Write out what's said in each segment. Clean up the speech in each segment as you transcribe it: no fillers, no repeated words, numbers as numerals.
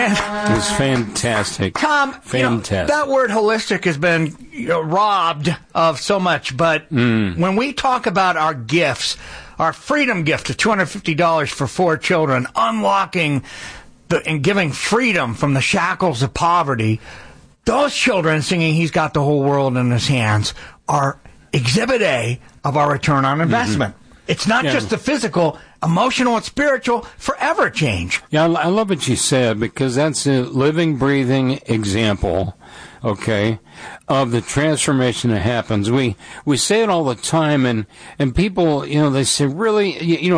It's fantastic. Tom, fantastic. That word holistic has been robbed of so much, but when we talk about our gifts, our freedom gift of $250 for 4 children, unlocking and giving freedom from the shackles of poverty, those children singing He's Got the Whole World in His Hands are Exhibit A of our return on investment. It's not just the physical, emotional, and spiritual, forever change. Yeah, I love what you said, because that's a living, breathing example, okay, of the transformation that happens. We say it all the time, and people, they say, really,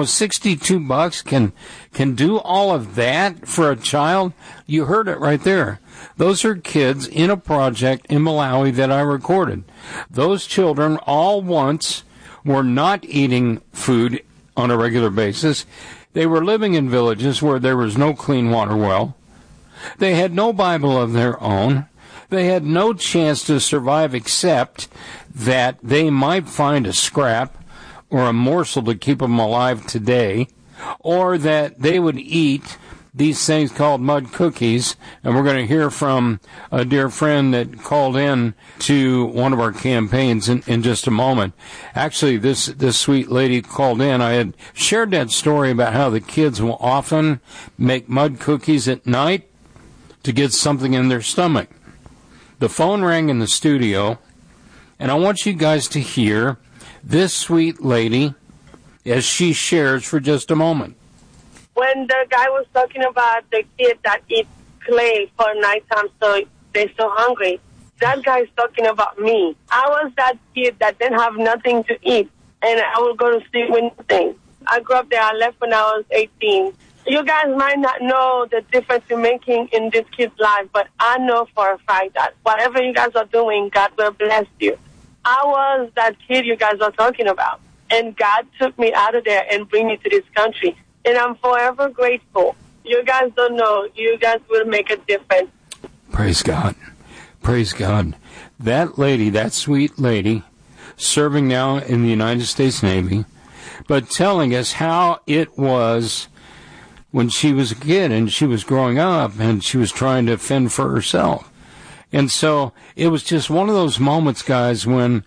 $62 can do all of that for a child? You heard it right there. Those are kids in a project in Malawi that I recorded. Those children all once were not eating food on a regular basis. They were living in villages where there was no clean water well. They had no Bible of their own. They had no chance to survive except that they might find a scrap or a morsel to keep them alive today, or that they would eat these things called mud cookies. And we're going to hear from a dear friend that called in to one of our campaigns in just a moment. Actually, this sweet lady called in. I had shared that story about how the kids will often make mud cookies at night to get something in their stomach. The phone rang in the studio, and I want you guys to hear this sweet lady as she shares for just a moment. When the guy was talking about the kid that eats clay for nighttime so they're so hungry, that guy's talking about me. I was that kid that didn't have nothing to eat, and I would go to sleep with nothing. I grew up there. I left when I was 18. You guys might not know the difference you're making in this kid's life, but I know for a fact that whatever you guys are doing, God will bless you. I was that kid you guys are talking about, and God took me out of there and bring me to this country. And I'm forever grateful. You guys don't know. You guys will make a difference. Praise God. Praise God. That lady, that sweet lady, serving now in the United States Navy, but telling us how it was when she was a kid and she was growing up and she was trying to fend for herself. And so it was just one of those moments, guys, when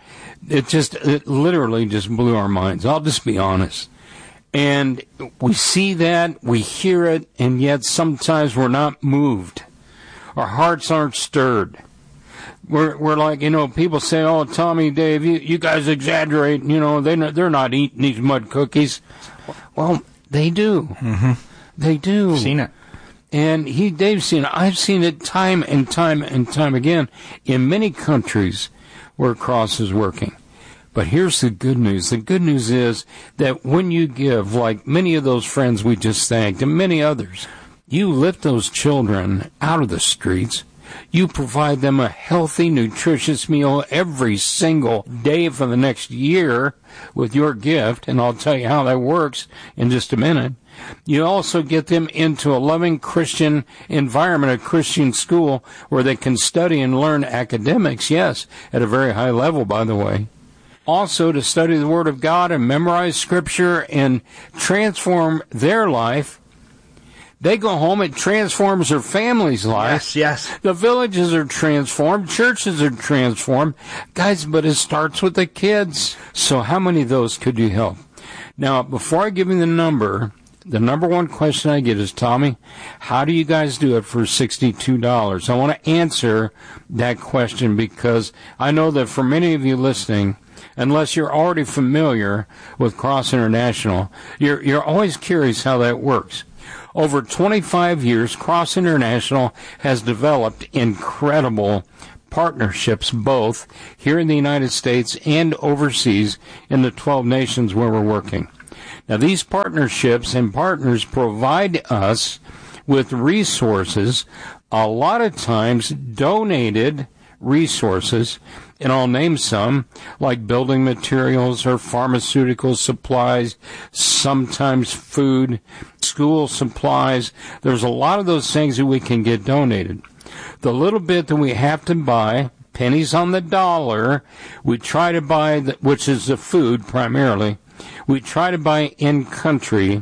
it literally just blew our minds. I'll just be honest. And we see that, we hear it, and yet sometimes we're not moved. Our hearts aren't stirred. We're like, people say, oh, Tommy, Dave, you guys exaggerate, they're not eating these mud cookies. Well, they do. Mm-hmm. They do. I've seen it. And Dave's seen it. I've seen it time and time and time again in many countries where Cross is working. But here's the good news. The good news is that when you give, like many of those friends we just thanked and many others, you lift those children out of the streets. You provide them a healthy, nutritious meal every single day for the next year with your gift, and I'll tell you how that works in just a minute. You also get them into a loving Christian environment, a Christian school where they can study and learn academics, yes, at a very high level, by the way. Also to study the Word of God and memorize Scripture and transform their life. They go home, it transforms their family's life. Yes. The villages are transformed, churches are transformed. Guys, but it starts with the kids. So how many of those could you help? Now, before I give you the number one question I get is, Tommy, how do you guys do it for $62? I want to answer that question because I know that for many of you listening, unless you're already familiar with Cross International, you're always curious how that works. Over 25 years, Cross International has developed incredible partnerships both here in the United States and overseas in the 12 nations where we're working. Now, these partnerships and partners provide us with resources, a lot of times donated resources, and I'll name some, like building materials or pharmaceutical supplies, sometimes food, school supplies. There's a lot of those things that we can get donated. The little bit that we have to buy, pennies on the dollar, we try to buy, which is the food primarily, we try to buy in country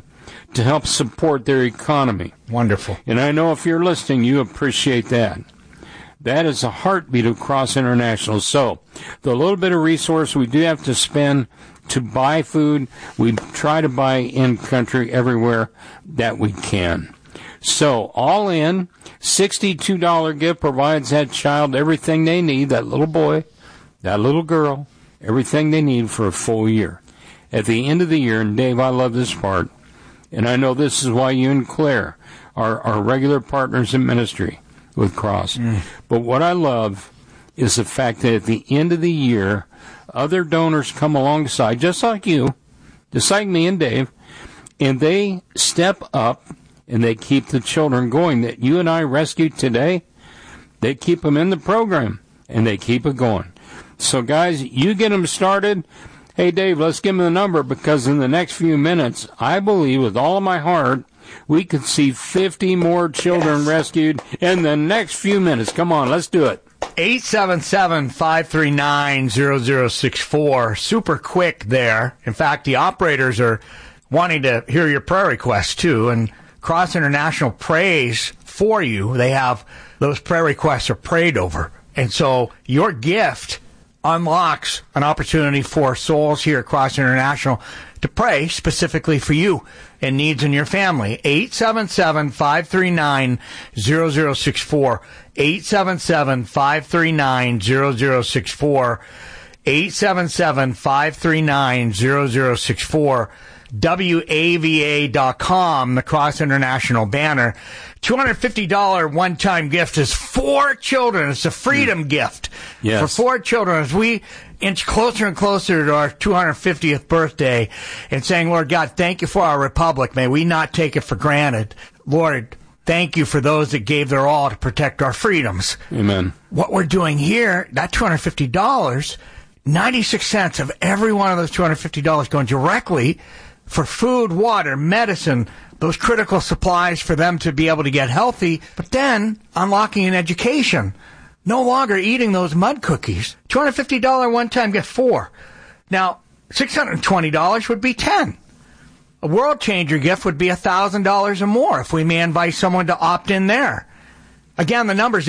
to help support their economy. Wonderful. And I know if you're listening, you appreciate that. That is the heartbeat of Cross International. So the little bit of resource we do have to spend to buy food, we try to buy in-country everywhere that we can. So all in, $62 gift provides that child everything they need, that little boy, that little girl, everything they need for a full year. At the end of the year, and Dave, I love this part, and I know this is why you and Claire are regular partners in ministry with Cross. But what I love is the fact that at the end of the year, other donors come alongside, just like you, just like me and Dave, and they step up and they keep the children going that you and I rescued today. They keep them in the program, and they keep it going. So, guys, you get them started. Hey, Dave, let's give them the number, because in the next few minutes, I believe with all of my heart, we could see 50 more children rescued in the next few minutes. Come on, let's do it. 877-539-0064. Super quick there. In fact, the operators are wanting to hear your prayer requests, too, and Cross International prays for you. They have those prayer requests are prayed over. And so your gift unlocks an opportunity for souls here at Cross International to pray specifically for you and needs in your family. 877-539-0064. 877-539-0064. 877-539-0064. WAVA.com, the Cross International banner. $250 one-time gift is 4 children. It's a freedom gift for 4 children as we inch closer and closer to our 250th birthday and saying, Lord God, thank you for our republic. May we not take it for granted. Lord, thank you for those that gave their all to protect our freedoms. Amen. What we're doing here, that $250, 96 cents of every one of those $250 going directly for food, water, medicine, those critical supplies for them to be able to get healthy, but then unlocking an education. No longer eating those mud cookies. $250 one-time gift 4. Now, $620 would be 10. A world changer gift would be $1,000 or more if we may invite someone to opt in there. Again, the number is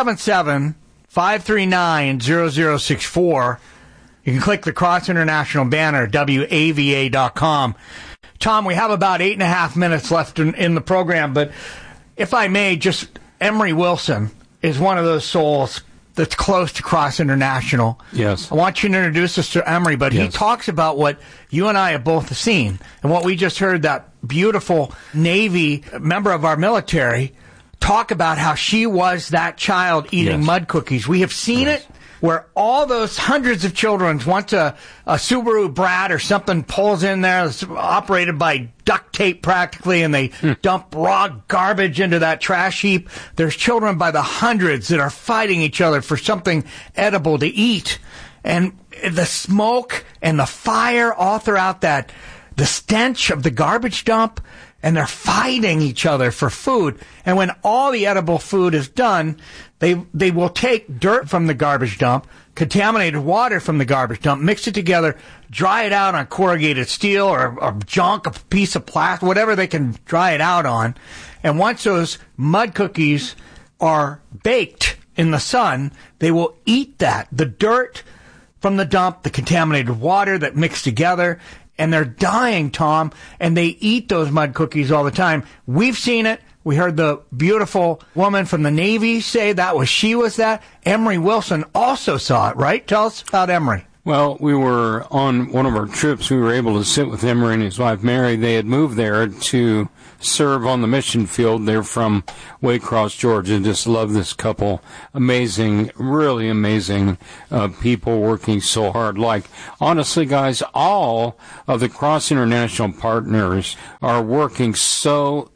877-539-0064. You can click the Cross International banner, WAVA.com. Tom, we have about 8.5 minutes left in the program, but if I may, just Emery Wilson is one of those souls that's close to Cross International. Yes. I want you to introduce us to Emery, but he talks about what you and I have both seen, and what we just heard, that beautiful Navy member of our military talk about how she was that child eating mud cookies. We have seen it where all those hundreds of children, once a Subaru Brat or something pulls in there, it's operated by duct tape practically, and they dump raw garbage into that trash heap. There's children by the hundreds that are fighting each other for something edible to eat. And the smoke and the fire all throughout that, the stench of the garbage dump, and they're fighting each other for food. And when all the edible food is done, they will take dirt from the garbage dump, contaminated water from the garbage dump, mix it together, dry it out on corrugated steel or junk, a piece of plastic, whatever they can dry it out on. And once those mud cookies are baked in the sun, they will eat that, the dirt from the dump, the contaminated water that mixed together, and they're dying, Tom, and they eat those mud cookies all the time. We've seen it. We heard the beautiful woman from the Navy say she was that. Emery Wilson also saw it, right? Tell us about Emery. Well, we were on one of our trips. We were able to sit with Emery and his wife, Mary. They had moved there to serve on the mission field. They're from Waycross, Georgia. Just love this couple. Amazing, really amazing people working so hard. Like, honestly, guys, all of the Cross International partners are working so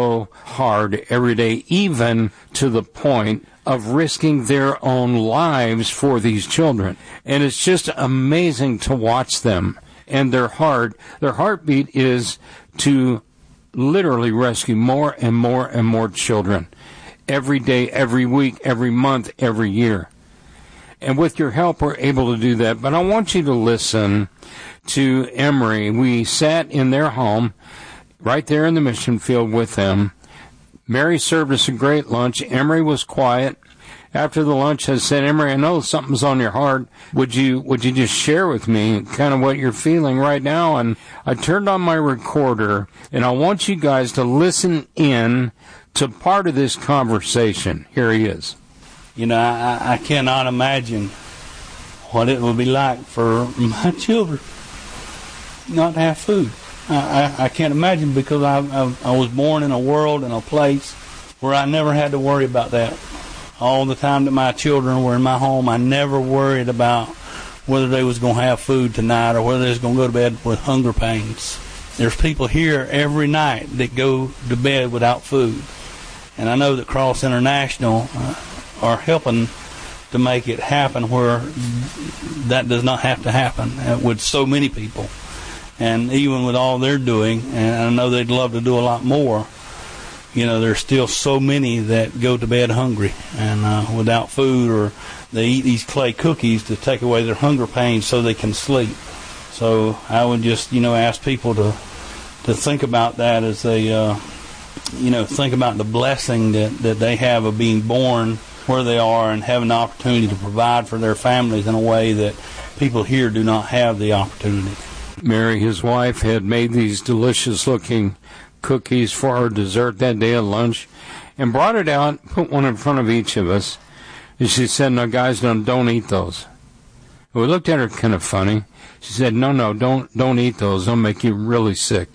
hard every day, even to the point of risking their own lives for these children. And it's just amazing to watch them. And their heartbeat is to literally rescue more and more and more children every day, every week, every month, every year. And with your help, we're able to do that. But I want you to listen to Emery. We sat in their home right there in the mission field with them. Mary served us a great lunch. Emery was quiet. After the lunch, I said, Emery, I know something's on your heart. Would you just share with me kind of what you're feeling right now? And I turned on my recorder, and I want you guys to listen in to part of this conversation. Here he is. You know, I cannot imagine what it would be like for my children not to have food. I can't imagine, because I was born in a world and a place where I never had to worry about that. All the time that my children were in my home, I never worried about whether they was going to have food tonight or whether they was going to go to bed with hunger pains. There's people here every night that go to bed without food. And I know that Cross International are helping to make it happen where that does not have to happen with so many people. And even with all they're doing, and I know they'd love to do a lot more, you know, there's still so many that go to bed hungry and without food, or they eat these clay cookies to take away their hunger pains so they can sleep. So I would just, you know, ask people to think about that as they, you know, think about the blessing that they have of being born where they are and having the opportunity to provide for their families in a way that people here do not have the opportunity. Mary, his wife, had made these delicious-looking cookies for our dessert that day at lunch and brought it out, put one in front of each of us, and she said, no, guys, don't eat those. We looked at her kind of funny. She said, no, don't eat those. They'll make you really sick.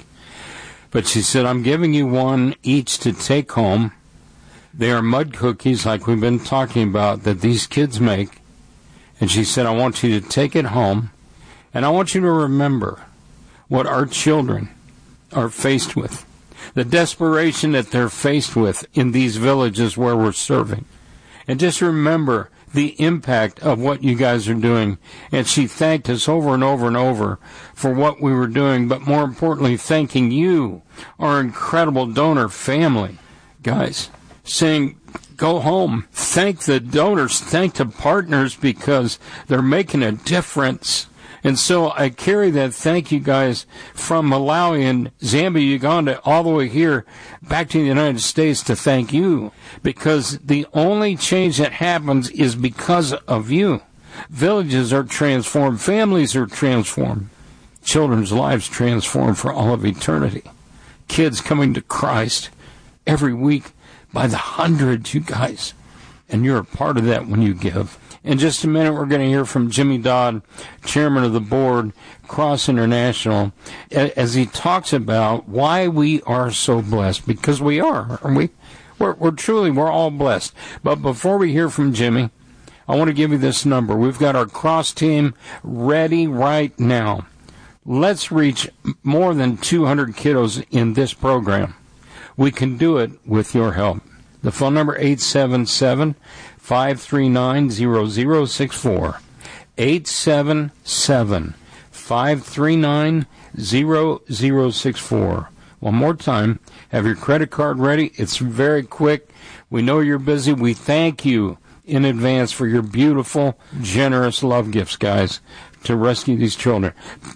But she said, I'm giving you one each to take home. They are mud cookies, like we've been talking about, that these kids make. And she said, I want you to take it home, and I want you to remember what our children are faced with, the desperation that they're faced with in these villages where we're serving. And just remember the impact of what you guys are doing. And she thanked us over and over and over for what we were doing, but more importantly, thanking you, our incredible donor family. Guys, saying, go home. Thank the donors. Thank the partners, because they're making a difference. And so I carry that thank you guys from Malawi and Zambia, Uganda, all the way here back to the United States to thank you, because the only change that happens is because of you. Villages are transformed. Families are transformed. Children's lives transformed for all of eternity. Kids coming to Christ every week by the hundreds, you guys. And you're a part of that when you give. In just a minute, we're going to hear from Jimmy Dodd, chairman of the board, Cross International, as he talks about why we are so blessed, because we are, aren't we? We're all blessed. But before we hear from Jimmy, I want to give you this number. We've got our Cross team ready right now. Let's reach more than 200 kiddos in this program. We can do it with your help. The phone number, 877-539-0064. 877-539-0064. One more time, have your credit card ready. It's very quick. We know you're busy. We thank you in advance for your beautiful, generous love gifts, guys, to rescue these children.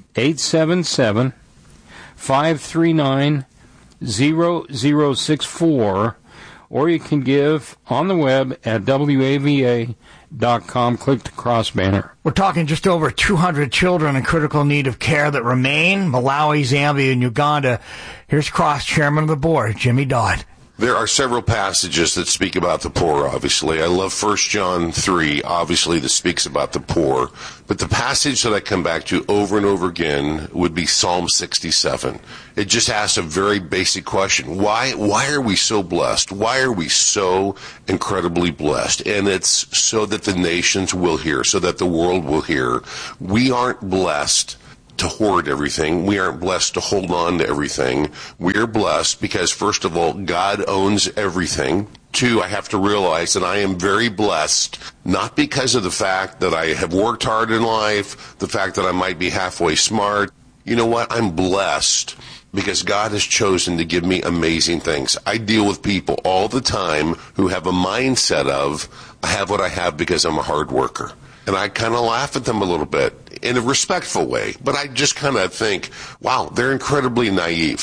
877-539-0064. Or you can give on the web at WAVA.com. Click the cross banner. We're talking just over 200 children in critical need of care that remain, Malawi, Zambia, and Uganda. Here's Cross Chairman of the Board, Jimmy Dodd. There are several passages that speak about the poor, obviously. I love 1 John 3, obviously, that speaks about the poor. But the passage that I come back to over and over again would be Psalm 67. It just asks a very basic question. Why are we so blessed? Why are we so incredibly blessed? And it's so that the nations will hear, so that the world will hear. We aren't blessed to hoard everything. We aren't blessed to hold on to everything. We are blessed because, first of all, God owns everything. 2, I have to realize that I am very blessed, not because of the fact that I have worked hard in life, the fact that I might be halfway smart. You know what? I'm blessed because God has chosen to give me amazing things. I deal with people all the time who have a mindset of, I have what I have because I'm a hard worker. And I kind of laugh at them a little bit in a respectful way. But I just kind of think, wow, they're incredibly naive.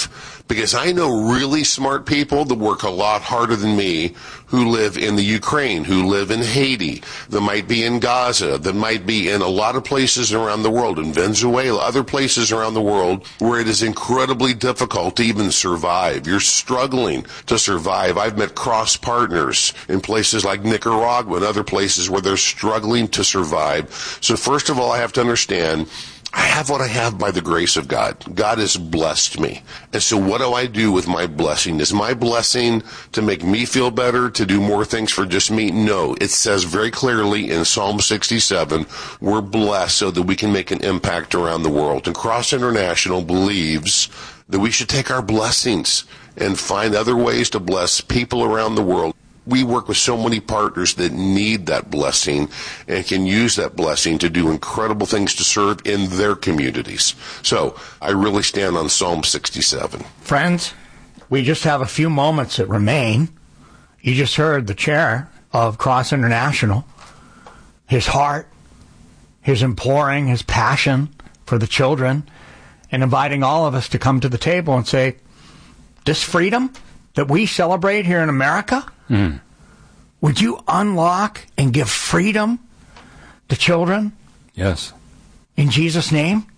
Because I know really smart people that work a lot harder than me who live in the Ukraine, who live in Haiti, that might be in Gaza, that might be in a lot of places around the world, in Venezuela, other places around the world where it is incredibly difficult to even survive. You're struggling to survive. I've met cross partners in places like Nicaragua and other places where they're struggling to survive. So first of all, I have to understand I have what I have by the grace of God. God has blessed me. And so what do I do with my blessing? Is my blessing to make me feel better, to do more things for just me? No. It says very clearly in Psalm 67, we're blessed so that we can make an impact around the world. And Cross International believes that we should take our blessings and find other ways to bless people around the world. We work with so many partners that need that blessing and can use that blessing to do incredible things to serve in their communities. So I really stand on Psalm 67. Friends, we just have a few moments that remain. You just heard the chair of Cross International, his heart, his imploring, his passion for the children, and inviting all of us to come to the table and say, this freedom that we celebrate here in America, would you unlock and give freedom to children? Yes. In Jesus' name?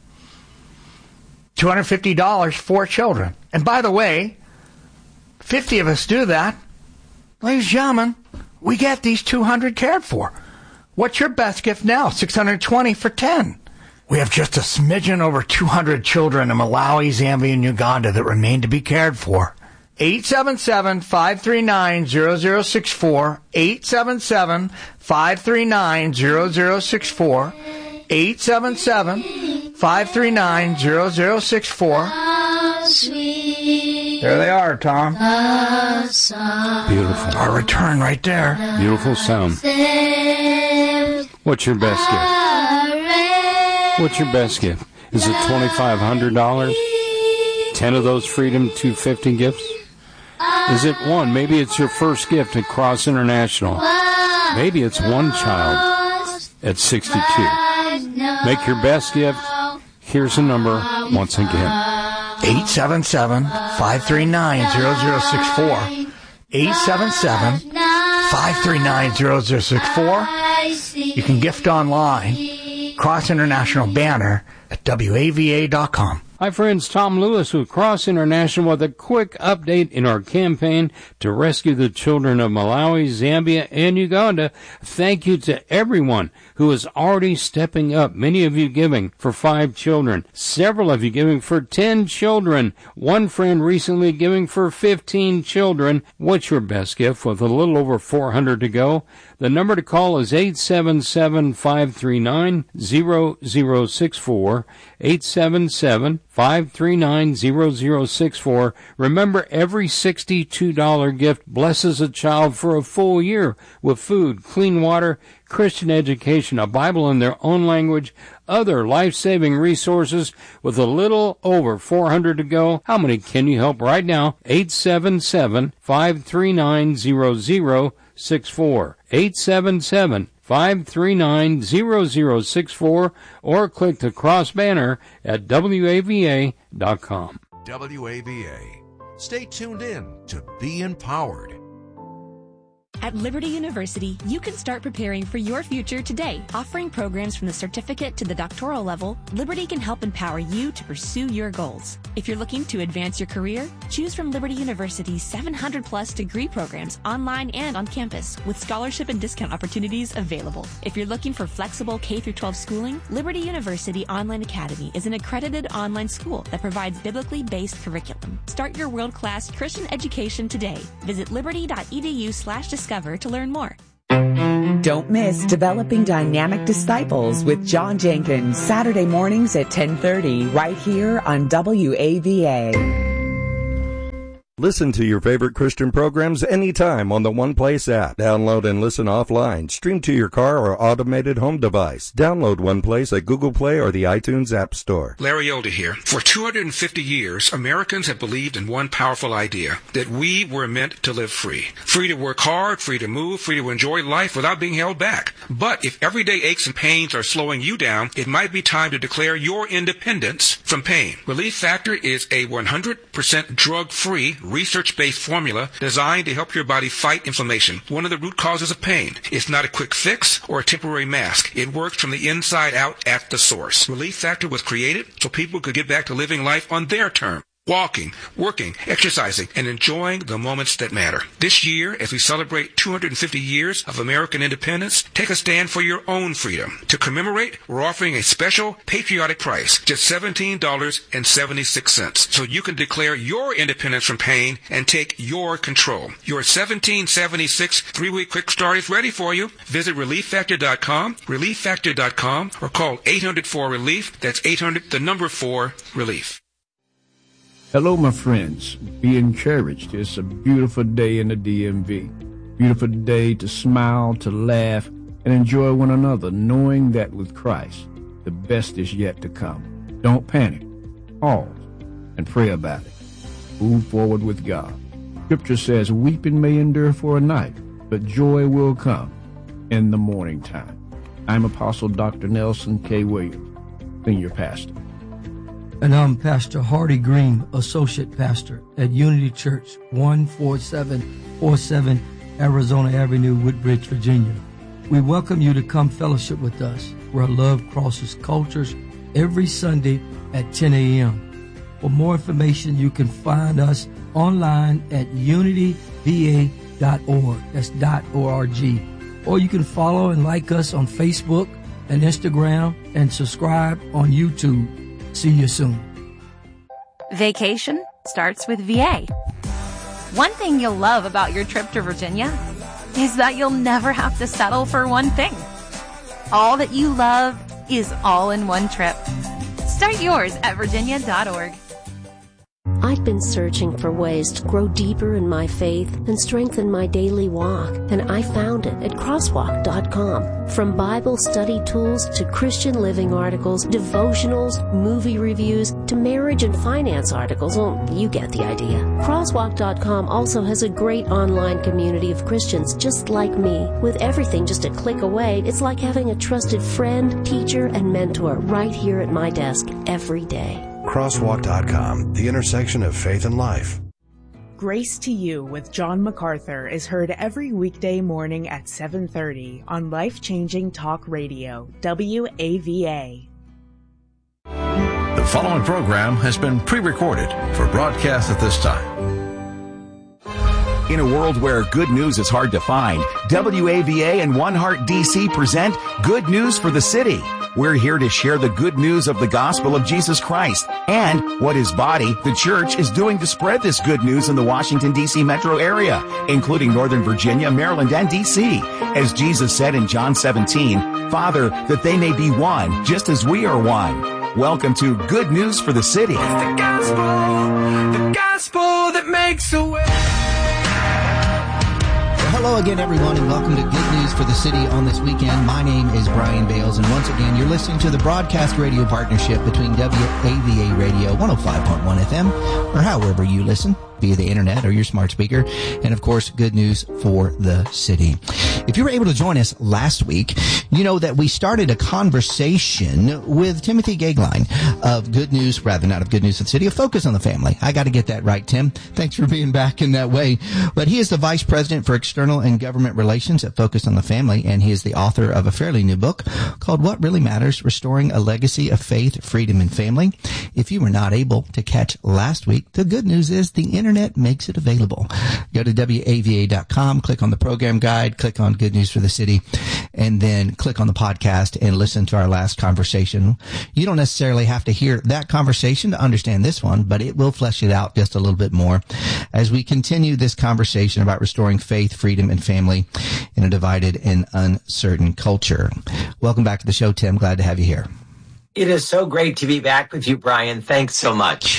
$250 for children. And by the way, 50 of us do that. Ladies and gentlemen, we get these 200 cared for. What's your best gift now? $620 for 10. We have just a smidgen over 200 children in Malawi, Zambia, and Uganda that remain to be cared for. 877-539-0064, 877-539-0064, 877-539-0064. There they are, Tom. Beautiful. Our return right there. Beautiful sound. What's your best gift? What's your best gift? Is it $2,500? 10 of those Freedom 250 gifts? Is it one? Maybe it's your first gift at Cross International. Maybe it's one child at 62. Make your best gift. Here's the number once again. 877-539-0064. 877-539-0064. You can gift online. Cross International banner at WAVA.com. Hi, friends. Tom Lewis with Cross International with a quick update in our campaign to rescue the children of Malawi, Zambia, and Uganda. Thank you to everyone who is already stepping up. Many of you giving for 5 children. Several of you giving for 10 children. One friend recently giving for 15 children. What's your best gift with a little over 400 to go? The number to call is 877-539-0064. 877-539-0064. Remember, every $62 gift blesses a child for a full year with food, clean water, Christian education, a Bible in their own language, other life-saving resources. With a little over 400 to go, how many can you help right now? 877-539-0064. 877-539-0064, or click the cross banner at WAVA.com. WAVA. Stay tuned in to be empowered. At Liberty University, you can start preparing for your future today. Offering programs from the certificate to the doctoral level, Liberty can help empower you to pursue your goals. If you're looking to advance your career, choose from Liberty University's 700-plus degree programs online and on campus, with scholarship and discount opportunities available. If you're looking for flexible K-12 schooling, Liberty University Online Academy is an accredited online school that provides biblically based curriculum. Start your world-class Christian education today. Visit liberty.edu/discover to learn more. Don't miss Developing Dynamic Disciples with John Jenkins, Saturday mornings at 10:30, right here on WAVA. Listen to your favorite Christian programs anytime on the One Place app. Download and listen offline. Stream to your car or automated home device. Download One Place at Google Play or the iTunes App Store. Larry Elder here. For 250 years, Americans have believed in one powerful idea, that we were meant to live free. Free to work hard, free to move, free to enjoy life without being held back. But if everyday aches and pains are slowing you down, it might be time to declare your independence from pain. Relief Factor is a 100% drug-free, research-based formula designed to help your body fight inflammation, one of the root causes of pain. It's not a quick fix or a temporary mask. It works from the inside out at the source. Relief Factor was created so people could get back to living life on their terms. Walking, working, exercising, and enjoying the moments that matter. This year, as we celebrate 250 years of American independence, take a stand for your own freedom. To commemorate, we're offering a special patriotic price, just $17.76, so you can declare your independence from pain and take your control. Your $17.76 3-week quick start is ready for you. Visit ReliefFactor.com, ReliefFactor.com, or call 800-4-RELIEF. That's 800-4-RELIEF. Hello, my friends. Be encouraged. It's a beautiful day in the DMV. Beautiful day to smile, to laugh, and enjoy one another, knowing that with Christ, the best is yet to come. Don't panic. Pause and pray about it. Move forward with God. Scripture says, weeping may endure for a night, but joy will come in the morning time. I'm Apostle Dr. Nelson K. Williams, Senior Pastor. And I'm Pastor Hardy Green, Associate Pastor at Unity Church, 14747 Arizona Avenue, Woodbridge, Virginia. We welcome you to come fellowship with us, where love crosses cultures, every Sunday at 10 a.m. For more information, you can find us online at unityva.org. That's .org. Or you can follow and like us on Facebook and Instagram and subscribe on YouTube. See you soon. Vacation starts with VA. One thing you'll love about your trip to Virginia is that you'll never have to settle for one thing. All that you love is all in one trip. Start yours at virginia.org. I've been searching for ways to grow deeper in my faith and strengthen my daily walk, and I found it at crosswalk.com. From Bible study tools to Christian living articles, devotionals, movie reviews, to marriage and finance articles, well, you get the idea. Crosswalk.com also has a great online community of Christians just like me. With everything just a click away, it's like having a trusted friend, teacher, and mentor right here at my desk every day. Crosswalk.com, the intersection of faith and life. Grace to You with John MacArthur is heard every weekday morning at 7:30 on Life-Changing Talk Radio, WAVA. The following program has been pre-recorded for broadcast at this time. In a world where good news is hard to find, WAVA and One Heart DC present Good News for the City. We're here to share the good news of the gospel of Jesus Christ and what His body, the church, is doing to spread this good news in the Washington, D.C. metro area, including Northern Virginia, Maryland, and D.C. As Jesus said in John 17, Father, that they may be one, just as we are one. Welcome to Good News for the City. It's the gospel that makes a way. Hello again, everyone, and welcome to Good News for the City on this weekend. My name is Brian Bales, and once again, you're listening to the broadcast radio partnership between WAVA Radio 105.1 FM, or however you listen, via the internet or your smart speaker, and of course, Good News for the City. If you were able to join us last week, you know that we started a conversation with Timothy Gagline of Good News, rather not of Good News for the City, of Focus on the Family. I got to get that right, Tim. Thanks for being back in that way. But he is the Vice President for External and Government Relations at Focus on the Family, and he is the author of a fairly new book called What Really Matters, Restoring a Legacy of Faith, Freedom, and Family. If you were not able to catch last week, the good news is the internet makes it available. Go to WAVA.com, click on the program guide, click on Good News for the City, and then click on the podcast and listen to our last conversation. You don't necessarily have to hear that conversation to understand this one, but it will flesh it out just a little bit more as we continue this conversation about restoring faith, freedom, and family in a divided and uncertain culture. Welcome back to the show, Tim. Glad to have you here. It is so great to be back with you, Brian. Thanks so much.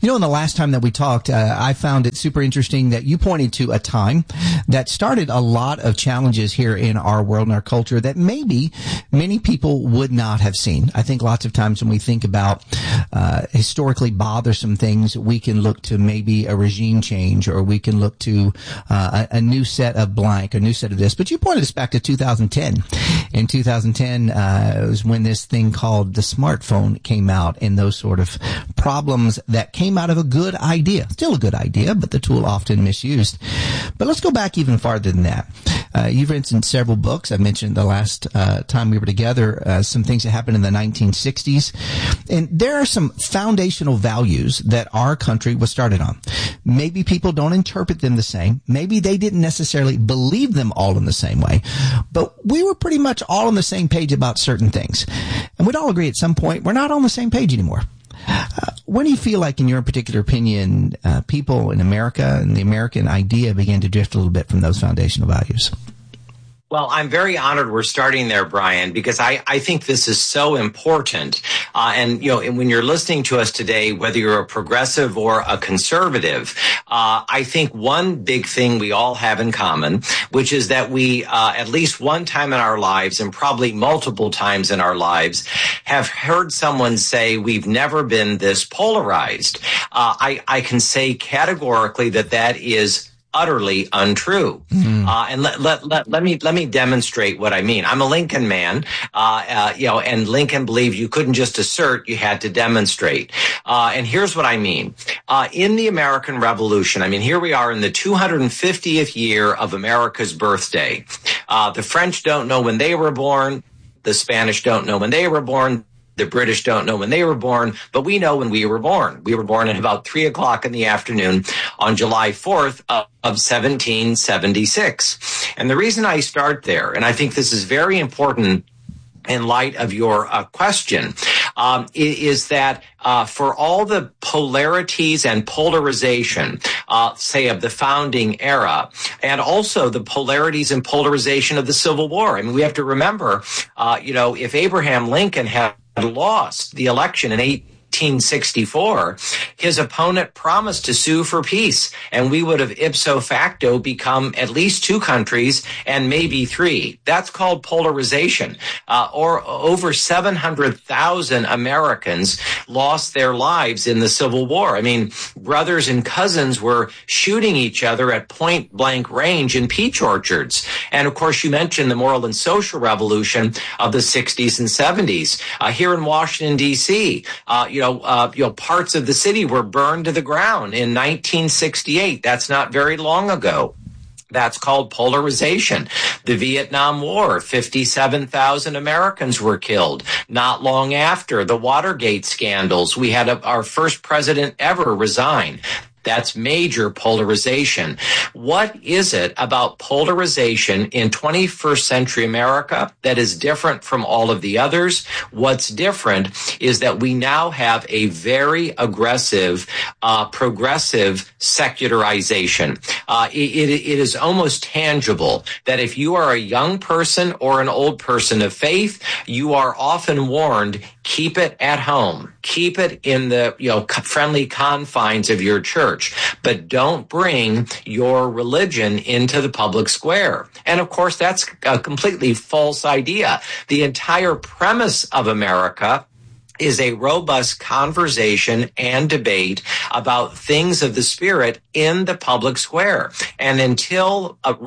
You know, in the last time that we talked, I found it super interesting that you pointed to a time that started a lot of challenges here in our world and our culture that maybe many people would not have seen. I think lots of times when we think about historically bothersome things, we can look to maybe a regime change, or we can look to a new set of blank, a new set of this. But you pointed us back to 2010. In 2010, it was when this thing called the smartphone came out, and those sort of problems that came out of a good idea. Still a good idea, but the tool often misused. But let's go back even farther than that. You've written several books. I mentioned the last time we were together, some things that happened in the 1960s. And there are some foundational values that our country was started on. Maybe people don't interpret them the same. Maybe they didn't necessarily believe them all in the same way. But we were pretty much all on the same page about certain things. And we'd all agree at some point we're not on the same page anymore. When do you feel like, in your particular opinion, people in America and the American idea began to drift a little bit from those foundational values? Well, I'm very honored we're starting there, Brian, because I think this is so important. And when you're listening to us today, whether you're a progressive or a conservative, I think one big thing we all have in common, which is that we, at least one time in our lives, and probably multiple times in our lives, have heard someone say, we've never been this polarized. I can say categorically that is utterly untrue. And let me demonstrate what I mean. I'm a Lincoln man, and Lincoln believed you couldn't just assert, you had to demonstrate. And here's what I mean. In the American Revolution, here we are in the 250th year of America's birthday. The French don't know when they were born. The Spanish don't know when they were born. The British don't know when they were born, but we know when we were born. We were born at about 3 o'clock in the afternoon on July 4th of 1776. And the reason I start there, and I think this is very important in light of your question, is that for all the polarities and polarization, say, of the founding era, and also the polarities and polarization of the Civil War. We have to remember, if Abraham Lincoln had lost the election in 1864, his opponent promised to sue for peace, and we would have ipso facto become at least 2 countries and maybe 3. That's called polarization. Or over 700,000 Americans lost their lives in the Civil War. Brothers and cousins were shooting each other at point blank range in peach orchards. And of course, you mentioned the moral and social revolution of the 60s and 70s. Here in Washington, D.C., parts of the city were burned to the ground in 1968. That's not very long ago. That's called polarization. The Vietnam War, 57,000 Americans were killed. Not long after the Watergate scandals, we had our first president ever resign. That's major polarization. What is it about polarization in 21st century America that is different from all of the others? What's different is that we now have a very aggressive, progressive secularization. It is almost tangible that if you are a young person or an old person of faith, you are often warned, keep it at home. Keep it in the friendly confines of your church, but don't bring your religion into the public square. And of course, that's a completely false idea. The entire premise of America is a robust conversation and debate about things of the spirit in the public square. And until the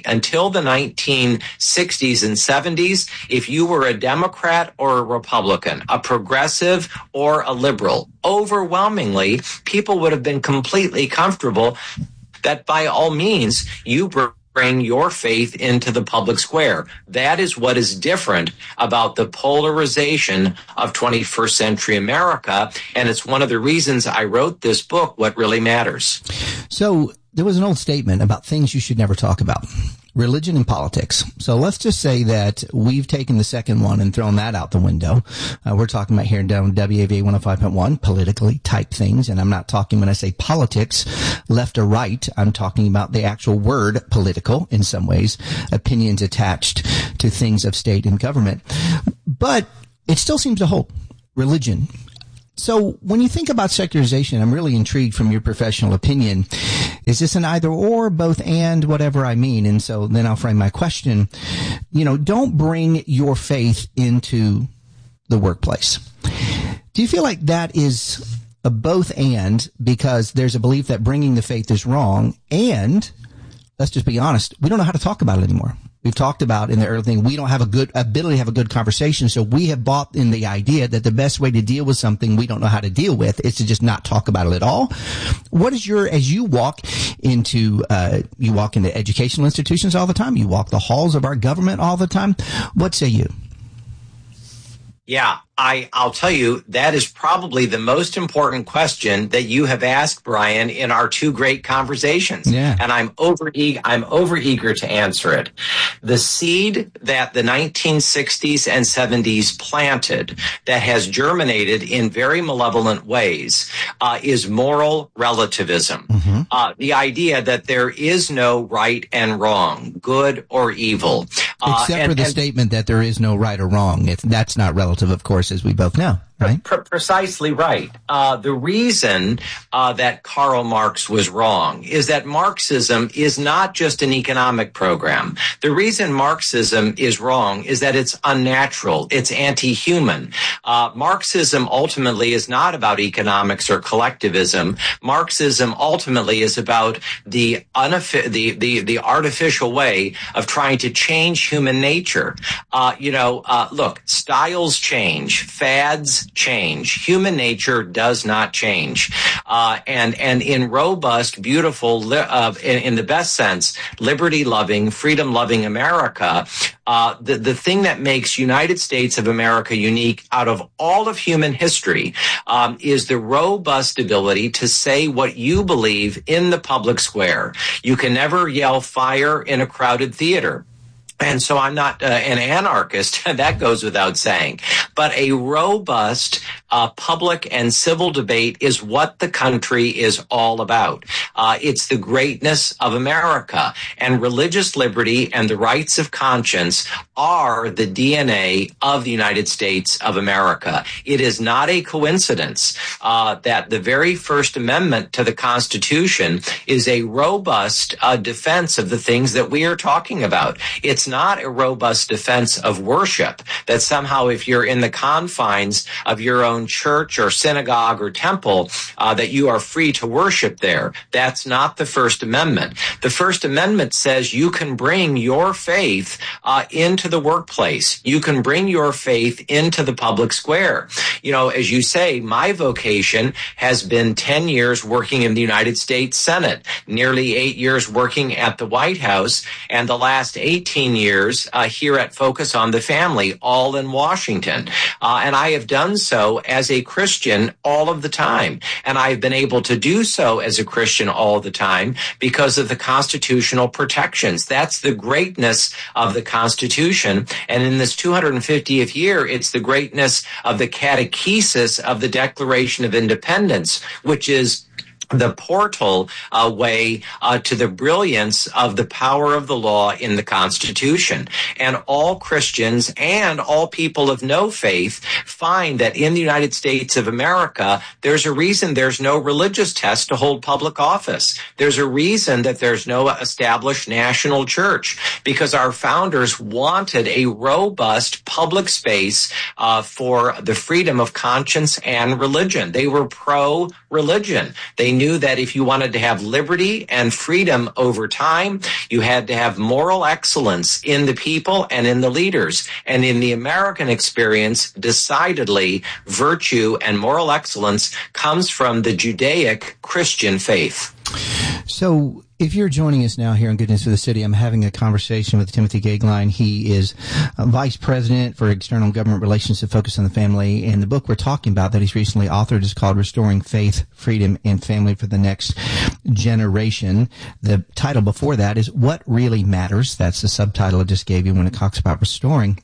1960s and 70s, if you were a Democrat or a Republican, a progressive or a liberal, overwhelmingly, people would have been completely comfortable that by all means, you bring your faith into the public square. That is what is different about the polarization of 21st century America. And it's one of the reasons I wrote this book, What Really Matters. So there was an old statement about things you should never talk about. Religion and politics. So let's just say that we've taken the second one and thrown that out the window. We're talking about here down WAVA 105.1, politically type things. And I'm not talking, when I say politics, left or right, I'm talking about the actual word political in some ways, opinions attached to things of state and government. But it still seems to hold. Religion. So when you think about secularization, I'm really intrigued from your professional opinion. Is this an either or, both and, whatever I mean? And so then I'll frame my question. Don't bring your faith into the workplace. Do you feel like that is a both and, because there's a belief that bringing the faith is wrong, and let's just be honest, we don't know how to talk about it anymore. We've talked about in the early thing, we don't have a good ability to have a good conversation, so we have bought in the idea that the best way to deal with something we don't know how to deal with is to just not talk about it at all. What is as you walk into educational institutions all the time, you walk the halls of our government all the time, what say you? Yeah, I'll tell you, that is probably the most important question that you have asked, Brian, in our two great conversations. Yeah. And I'm over eager to answer it. The seed that the 1960s and 70s planted that has germinated in very malevolent ways is moral relativism. Mm-hmm. The idea that there is no right and wrong, good or evil. Except for the statement that there is no right or wrong. That's not relative, of course, as we both know. Right? Precisely right. The reason that Karl Marx was wrong is that Marxism is not just an economic program. The reason Marxism is wrong is that it's unnatural. It's anti-human. Marxism ultimately is not about economics or collectivism. Marxism ultimately is about the artificial way of trying to change human nature. Look, styles change, fads change. Human nature does not change. And in robust, beautiful, in the best sense, liberty-loving, freedom-loving America, the thing that makes United States of America unique out of all of human history is the robust ability to say what you believe in the public square. You can never yell fire in a crowded theater. And so I'm not an anarchist, that goes without saying. But a robust public and civil debate is what the country is all about. It's the greatness of America. And religious liberty and the rights of conscience are the DNA of the United States of America. It is not a coincidence that the very First Amendment to the Constitution is a robust defense of the things that we are talking about. It's not a robust defense of worship, that somehow if you're in the confines of your own church or synagogue or temple, that you are free to worship there. That's not the First Amendment. The First Amendment says you can bring your faith into the workplace. You can bring your faith into the public square. As you say, my vocation has been 10 years working in the United States Senate, nearly 8 years working at the White House, and the last 18 years here at Focus on the Family, all in Washington. And I have done so as a Christian all of the time. And I've been able to do so as a Christian all the time because of the constitutional protections. That's the greatness of the Constitution. And in this 250th year, it's the greatness of the catechesis of the Declaration of Independence, which is the portal way to the brilliance of the power of the law in the Constitution. And all Christians and all people of no faith find that in the United States of America, there's a reason there's no religious test to hold public office. There's a reason that there's no established national church, because our founders wanted a robust public space for the freedom of conscience and religion. They were pro-religion. They knew that if you wanted to have liberty and freedom over time, you had to have moral excellence in the people and in the leaders. And in the American experience, decidedly, virtue and moral excellence comes from the Judaic Christian faith. So if you're joining us now here on Good News for the City, I'm having a conversation with Timothy Goeglein. He is Vice President for External Government Relations at Focus on the Family. And the book we're talking about that he's recently authored is called Restoring Faith, Freedom, and Family for the Next Generation. The title before that is What Really Matters. That's the subtitle I just gave you when it talks about restoring.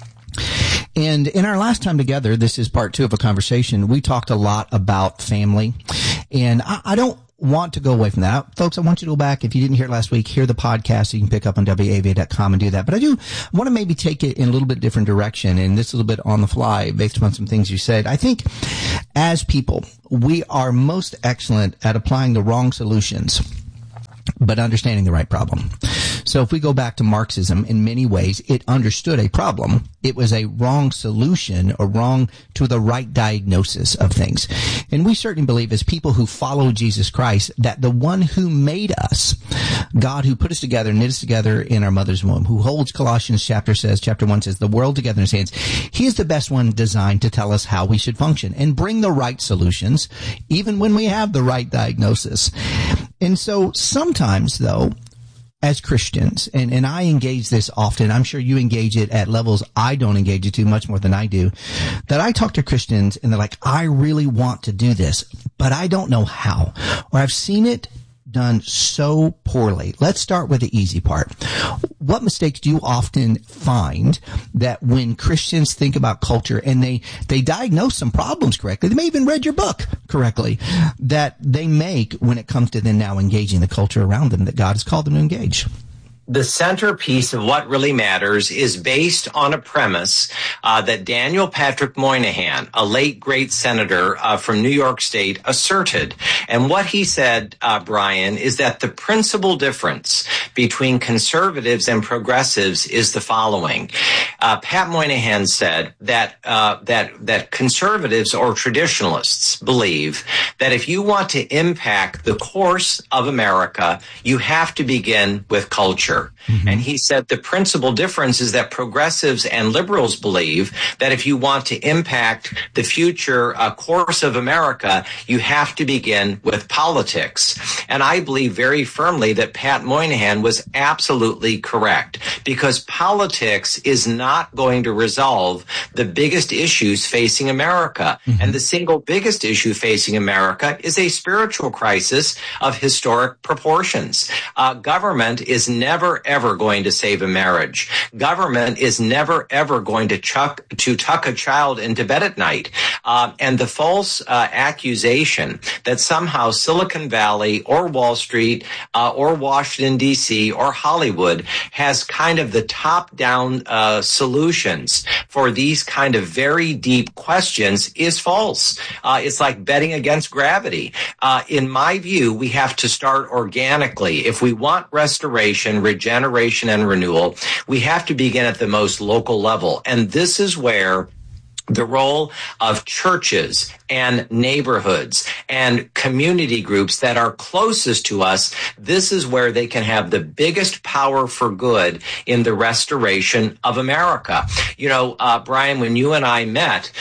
And in our last time together, this is part 2 of a conversation, we talked a lot about family. And I don't want to go away from that. Folks, I want you to go back. If you didn't hear it last week, hear the podcast. You can pick up on WAVA.com and do that. But I do want to maybe take it in a little bit different direction, and this is a little bit on the fly based upon some things you said. I think as people, we are most excellent at applying the wrong solutions, but understanding the right problem. So if we go back to Marxism, in many ways, it understood a problem. It was a wrong solution or wrong to the right diagnosis of things. And we certainly believe as people who follow Jesus Christ that the one who made us, God who put us together, knit us together in our mother's womb, who holds Colossians chapter 1 says, the world together in his hands, he is the best one designed to tell us how we should function and bring the right solutions, even when we have the right diagnosis. And so sometimes, though, as Christians, and I engage this often, I'm sure you engage it at levels I don't engage it to much more than I do, that I talk to Christians and they're like, I really want to do this, but I don't know how, or I've seen it done so poorly. Let's start with the easy part. What mistakes do you often find that when Christians think about culture and they diagnose some problems correctly, they may even read your book correctly, that they make when it comes to then now engaging the culture around them that God has called them to engage? The centerpiece of What Really Matters is based on a premise that Daniel Patrick Moynihan, a late great senator from New York State, asserted. And what he said, Brian, is that the principal difference between conservatives and progressives is the following. Pat Moynihan said that conservatives or traditionalists believe that if you want to impact the course of America, you have to begin with culture. Mm-hmm. And he said the principal difference is that progressives and liberals believe that if you want to impact the future course of America, you have to begin with politics. And I believe very firmly that Pat Moynihan was absolutely correct, because politics is not going to resolve the biggest issues facing America. Mm-hmm. And the single biggest issue facing America is a spiritual crisis of historic proportions. Government is never, ever going to save a marriage. Government is never, ever going to tuck a child into bed at night. And the false accusation that somehow Silicon Valley or Wall Street or Washington, D.C. or Hollywood has kind of the top-down solutions for these kind of very deep questions is false. It's like betting against gravity. In my view, we have to start organically. If we want restoration, regeneration, and renewal, we have to begin at the most local level. And this is where the role of churches and neighborhoods and community groups that are closest to us, this is where they can have the biggest power for good in the restoration of America. You know, Brian, when you and I met,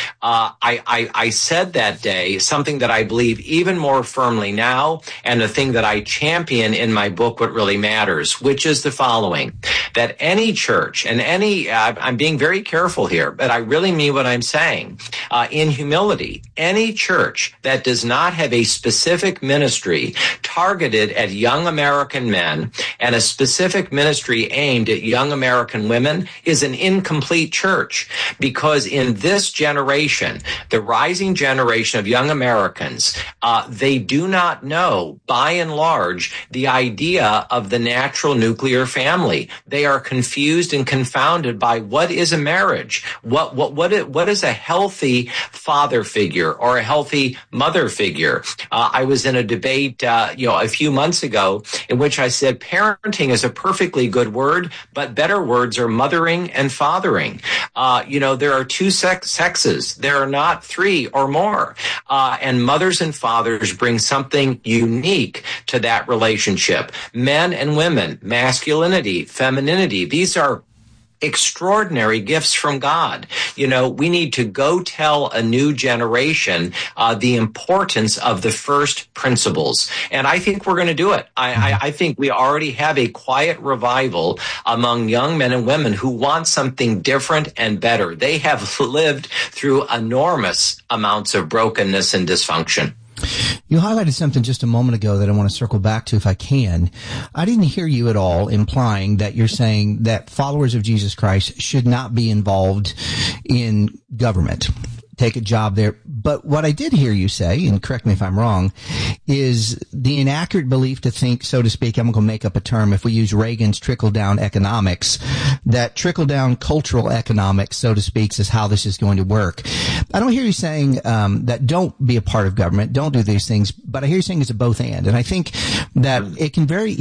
I said that day something that I believe even more firmly now, and the thing that I champion in my book, What Really Matters, which is the following, that any church and I'm being very careful here, but I really mean what I'm saying, in humility, any church that does not have a specific ministry targeted at young American men and a specific ministry aimed at young American women is an incomplete church. Because in this generation, the rising generation of young Americans, they do not know, by and large, the idea of the natural nuclear family. They are confused and confounded by what is a marriage, what is a healthy father figure or a healthy mother figure. I was in a debate, a few months ago in which I said parenting is a perfectly good word, but better words are mothering and fathering. There are two sexes. There are not three or more. And mothers and fathers bring something unique to that relationship. Men and women, masculinity, femininity, these are extraordinary gifts from God. We need to go tell a new generation the importance of the first principles. And I think we're going to do it. I think we already have a quiet revival among young men and women who want something different and better. They have lived through enormous amounts of brokenness and dysfunction. You highlighted something just a moment ago that I want to circle back to if I can. I didn't hear you at all implying that you're saying that followers of Jesus Christ should not be involved in government, take a job there. But what I did hear you say, and correct me if I'm wrong, is the inaccurate belief to think, so to speak, I'm going to make up a term, if we use Reagan's trickle-down economics, that trickle-down cultural economics, so to speak, is how this is going to work. I don't hear you saying that don't be a part of government, don't do these things, but I hear you saying it's a both and. And I think that it can very